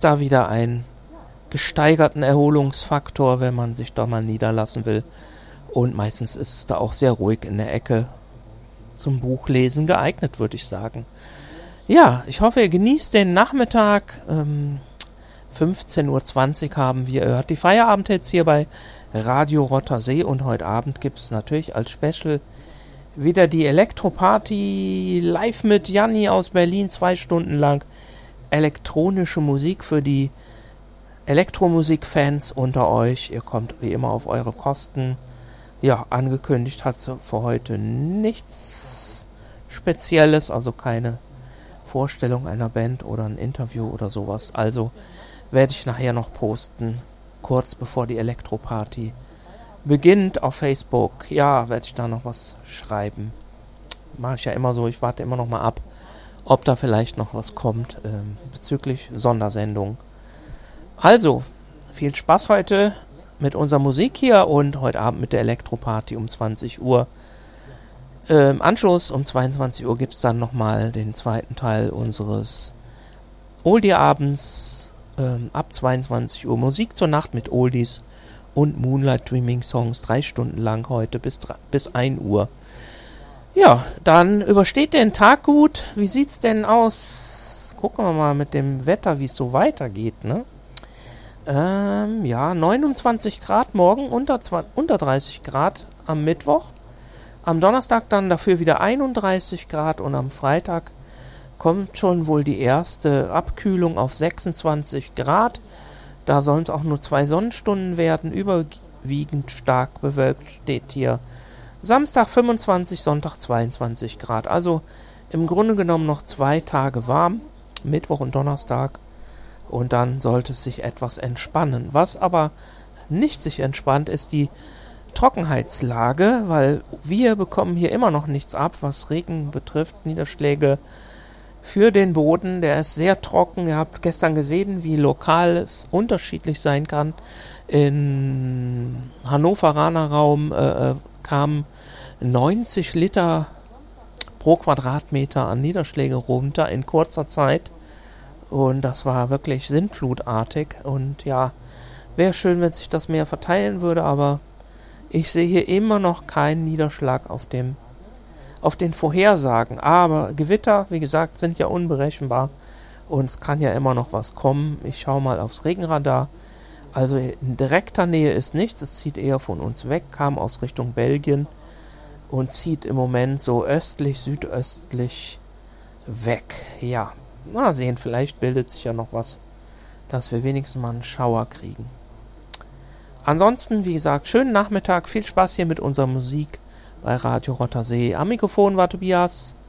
da wieder einen gesteigerten Erholungsfaktor, wenn man sich da mal niederlassen will. Und meistens ist es da auch sehr ruhig in der Ecke zum Buchlesen geeignet, würde ich sagen. Ja, ich hoffe, ihr genießt den Nachmittag. 15:20 Uhr haben wir, hört die Feierabendhits hier bei Radio Rottersee, und heute Abend gibt es natürlich als Special wieder die Elektroparty live mit Janni aus Berlin, 2 Stunden lang elektronische Musik für die Elektromusik-Fans unter euch. Ihr kommt wie immer auf eure Kosten. Ja, angekündigt hat sie für heute nichts Spezielles, also keine Vorstellung einer Band oder ein Interview oder sowas. Also werde ich nachher noch posten, kurz bevor die Elektroparty beginnt auf Facebook. Ja, werde ich da noch was schreiben. Mache ich ja immer so, ich warte immer noch mal ab, ob da vielleicht noch was kommt bezüglich Sondersendung. Also, viel Spaß heute mit unserer Musik hier und heute Abend mit der Elektroparty um 20 Uhr. Im Anschluss um 22 Uhr gibt es dann nochmal den zweiten Teil unseres Oldie-Abends. Ab 22 Uhr Musik zur Nacht mit Oldies und Moonlight Dreaming Songs, 3 Stunden lang heute bis 1 Uhr. Ja, dann übersteht den Tag gut. Wie sieht's denn aus? Gucken wir mal mit dem Wetter, wie es so weitergeht, ne? Ja, 29 Grad morgen, unter 30 Grad am Mittwoch. Am Donnerstag dann dafür wieder 31 Grad und am Freitag kommt schon wohl die erste Abkühlung auf 26 Grad. Da sollen es auch nur 2 Sonnenstunden werden. Überwiegend stark bewölkt steht hier. Samstag 25, Sonntag 22 Grad. Also im Grunde genommen noch 2 Tage warm. Mittwoch und Donnerstag. Und dann sollte es sich etwas entspannen. Was aber nicht sich entspannt, ist die Trockenheitslage, weil wir bekommen hier immer noch nichts ab, was Regen betrifft, Niederschläge für den Boden. Der ist sehr trocken. Ihr habt gestern gesehen, wie lokal es unterschiedlich sein kann. In Hannoveraner Raum kamen 90 Liter pro Quadratmeter an Niederschläge runter in kurzer Zeit. Und das war wirklich sintflutartig. Und ja, wäre schön, wenn sich das mehr verteilen würde, aber ich sehe hier immer noch keinen Niederschlag auf den Vorhersagen. Aber Gewitter, wie gesagt, sind ja unberechenbar und es kann ja immer noch was kommen. Ich schaue mal aufs Regenradar. Also in direkter Nähe ist nichts, es zieht eher von uns weg, kam aus Richtung Belgien und zieht im Moment so östlich, südöstlich weg. Ja, mal sehen, vielleicht bildet sich ja noch was, dass wir wenigstens mal einen Schauer kriegen. Ansonsten, wie gesagt, schönen Nachmittag, viel Spaß hier mit unserer Musik bei Radio Rottersee. Am Mikrofon war Tobias.